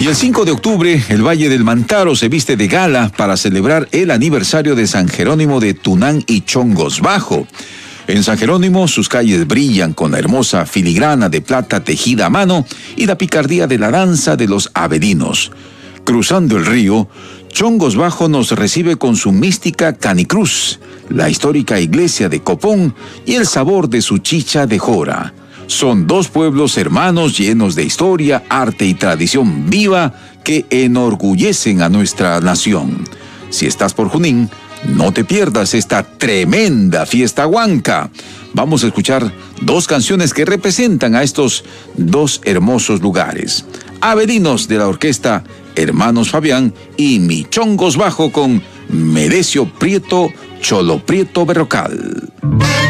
Y el 5 de octubre, el Valle del Mantaro se viste de gala para celebrar el aniversario de San Jerónimo de Tunán y Chongos Bajo. En San Jerónimo, sus calles brillan con la hermosa filigrana de plata tejida a mano y la picardía de la danza de los abelinos. Cruzando el río, Chongos Bajo nos recibe con su mística canicruz, la histórica iglesia de Copón y el sabor de su chicha de jora. Son dos pueblos hermanos llenos de historia, arte y tradición viva que enorgullecen a nuestra nación. Si estás por Junín, no te pierdas esta tremenda fiesta huanca. Vamos a escuchar dos canciones que representan a estos dos hermosos lugares. Abelinos de la orquesta Hermanos Fabián y Mi Chongos Bajo con Merecio Prieto, Cholo Prieto Berrocal.